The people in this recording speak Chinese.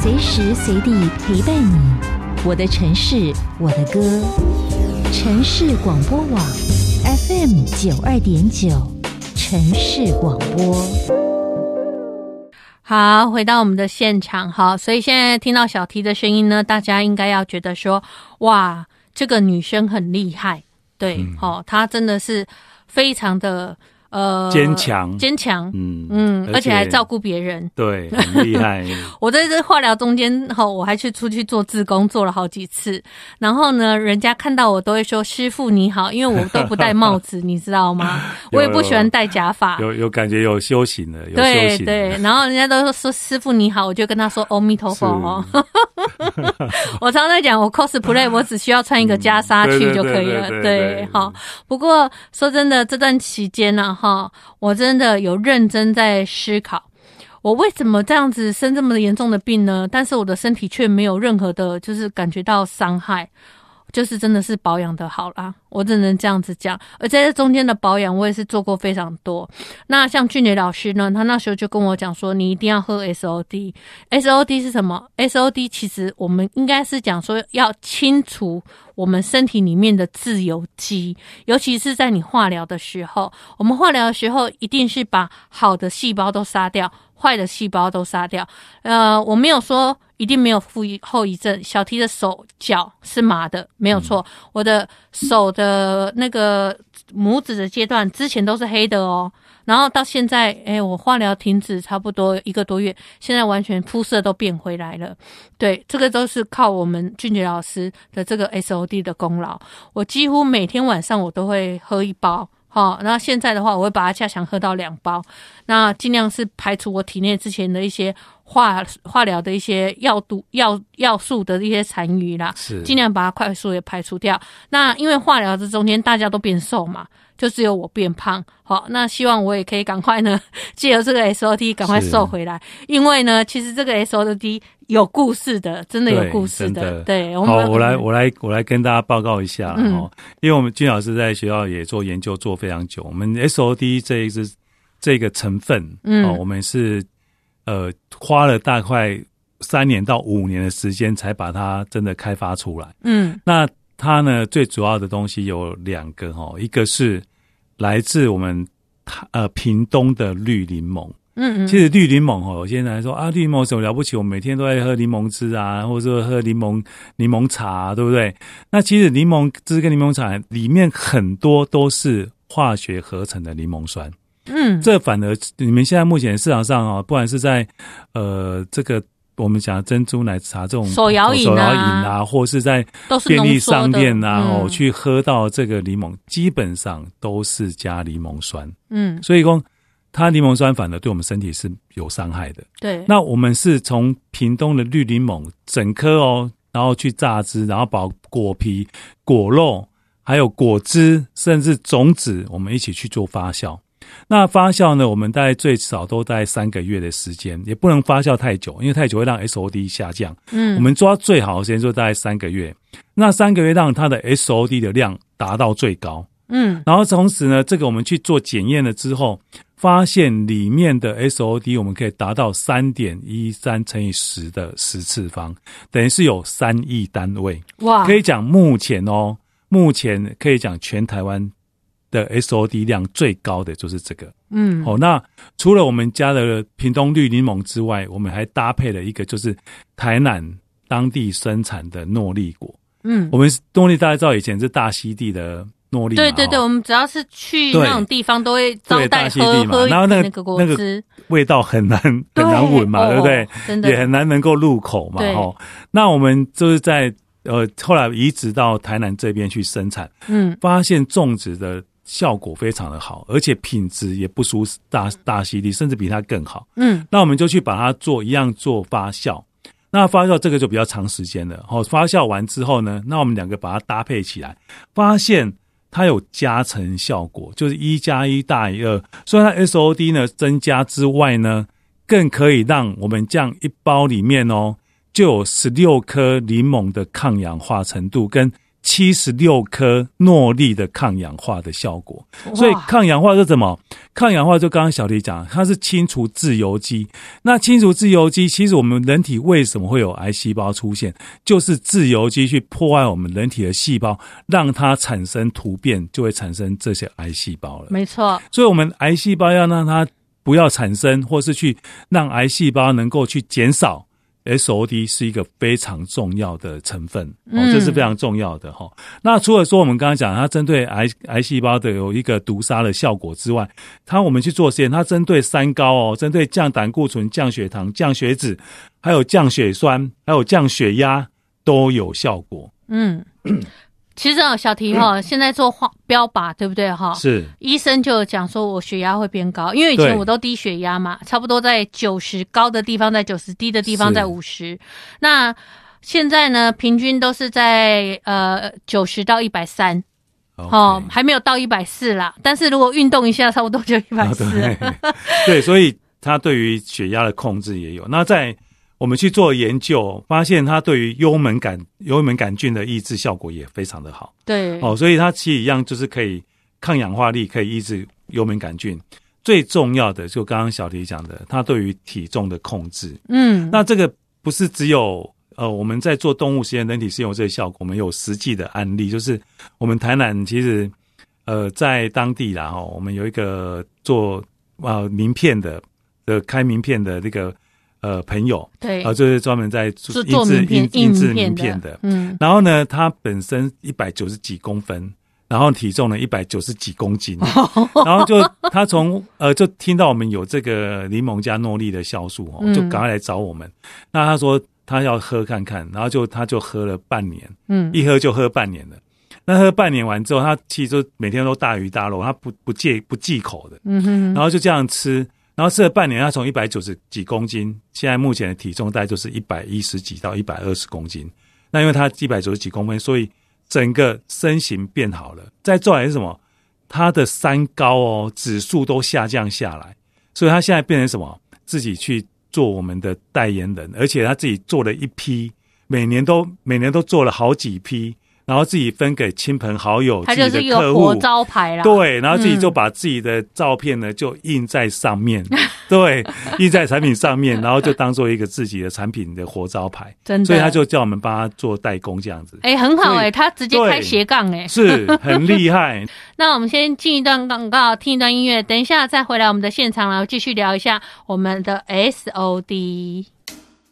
随时随地陪伴你。我的城市，我的歌。城市广播网 FM92.9，城市广播。 好，回到我们的现场。好，所以现在听到小 T 的声音呢，大家应该要觉得说，哇，这个女生很厉害。对，她真的是非常的坚强，而且还照顾别人， 对，很厉害。 我在这化疗中间我还出去做志工，做了好几次。然后呢，人家看到我都会说师父你好，因为我都不戴帽子，你知道吗？我也不喜欢戴假发。 有感觉有修行了，有对修行了。 对，然后人家都说师父你好，我就跟他说阿弥陀佛哦。我常常讲我 cosplay 我只需要穿一个袈裟去就可以了。对，好。不过说真的，这段期间呢，我真的有认真在思考，我为什么这样子生这么严重的病呢？但是我的身体却没有任何的，就是感觉到伤害，就是真的是保养的好啦，我只能这样子讲。而在这中间的保养，我也是做过非常多。那像俊杰老师呢，他那时候就跟我讲说，你一定要喝 SOD。SOD 是什么 ？SOD 其实我们应该是讲说要清除我们身体里面的自由基，尤其是在你化疗的时候，我们化疗的时候一定是把好的细胞都杀掉，坏的细胞都杀掉。我没有说一定没有后遗症，小 T 的手脚是麻的，没有错。我的手的那个拇指的阶段之前都是黑的哦，然后到现在我化疗停止差不多1个多月，现在完全肤色都变回来了。对，这个都是靠我们俊杰老师的这个 SOD 的功劳。我几乎每天晚上我都会喝1包，那现在的话我会把它加强喝到2包，那尽量是排除我体内之前的一些化疗的一些药素的一些残余啦，尽量把它快速的排除掉。那因为化疗这中间大家都变瘦嘛，就只有我变胖。好，那希望我也可以赶快呢，借由这个 SOD 赶快瘦回来。因为呢，其实这个 SOD 有故事的，真的有故事的。对， 好，我来跟大家报告一下因为我们俊老师在学校也做研究做非常久，我们 SOD 这个成分我们是花了大概3年到5年的时间才把它真的开发出来。那它呢最主要的东西有2个一个是来自我们屏东的绿柠檬。其实绿柠檬有些人来说绿柠檬有什么了不起？我们每天都在喝柠檬汁啊，或者说喝柠檬茶对不对？那其实柠檬汁跟柠檬茶里面很多都是化学合成的柠檬酸。这反而你们现在目前市场上不管是在这个我们讲珍珠奶茶这种手摇饮啊， 或是在便利商店啊去喝到这个柠檬，基本上都是加柠檬酸。所以说它柠檬酸反而对我们身体是有伤害的。 对， 那我们是从屏东的绿柠檬整颗然后去榨汁，然后把果皮、果肉还有果汁甚至种子我们一起去做发酵。那发酵呢，我们大概最少都大概3个月的时间，也不能发酵太久，因为太久会让 SOD 下降。我们抓最好的时间就大概3个月。那3个月让它的 SOD 的量达到最高。然后同时呢，这个我们去做检验了之后，发现里面的 SOD 我们可以达到 3.13 乘以10的10次方，等于是有3亿单位。哇！可以讲目前可以讲全台湾的 SOD 量最高的就是这个。那除了我们家的屏东绿柠檬之外，我们还搭配了一个就是台南当地生产的诺丽果。我们诺丽大家知道以前是大溪地的诺丽嘛。 对，我们只要是去那种地方都会招待喝然后那个果汁， 味道很难闻嘛，对不对？ 真的也很难能够入口嘛。那我们就是在后来移植到台南这边去生产，发现种植的效果非常的好，而且品质也不输大溪地，甚至比它更好。那我们就去把它做发酵。那发酵这个就比较长时间了。发酵完之后呢，那我们2个把它搭配起来，发现它有加成效果，就是1+1大于2。所以它 SOD 呢增加之外呢，更可以让我们这样1包里面就有16颗柠檬的抗氧化程度跟 76颗诺丽的抗氧化的效果。所以抗氧化是什么？抗氧化就刚刚小黎讲，它是清除自由基。那清除自由基，其实我们人体为什么会有癌细胞出现，就是自由基去破坏我们人体的细胞，让它产生突变，就会产生这些癌细胞了。 没错。所以我们癌细胞要让它不要产生，或是去让癌细胞能够去减少， SOD 是一个非常重要的成分，这是非常重要的。那除了说我们刚刚讲它针对癌细胞的有一个毒杀的效果之外，我们去做实验，它针对三高针对降胆固醇、降血糖、降血脂，还有降血栓，还有降血压都有效果。 其实小提现在做标靶对不对是医生就有讲说我血压会变高，因为以前我都低血压嘛，差不多在90，高的地方在90，低的地方在50。那现在呢平均都是在90到130。还没有到140啦，但是如果运动一下差不多就140。 对，所以它对于血压的控制也有。那在我们去做研究，发现它对于幽门杆菌的抑制效果也非常的好。 对， 所以它其实一样就是可以抗氧化力，可以抑制幽门杆菌。最重要的就刚刚小黎讲的，它对于体重的控制。那这个不是只有我们在做动物实验、人体实验有这个效果，我们有实际的案例，就是我们台南其实在当地啦我们有一个做名片的开名片的那个朋友， 对就是专门在做印制名片的。 然后呢，他本身190几公分，然后体重呢190几公斤，然后他从就听到我们有这个柠檬加诺丽的酵素就赶快来找我们。那他说他要喝看看，然后他就喝了半年，一喝就喝半年了。那喝半年完之后，他其实就每天都大鱼大肉，他不忌口的，然后就这样吃。然后吃了半年，他从190几公斤，现在目前的体重大概就是110几到120公斤。那因为他190几公分，所以整个身形变好了。再做来是什么？他的三高指数都下降下来，所以他现在变成什么？自己去做我们的代言人，而且他自己做了一批，每年都做了好几批。然后自己分给亲朋好友， 他就是一个活招牌啦。 对，然后自己就把自己的照片呢就印在上面，对，印在产品上面，然后就当做一个自己的产品的活招牌。 真的， 所以他就叫我们帮他做代工这样子。 很好他直接开斜杠是很厉害。 那我们先进一段广告，听一段音乐，等一下再回来我们的现场，然后继续聊一下我们的 SOD。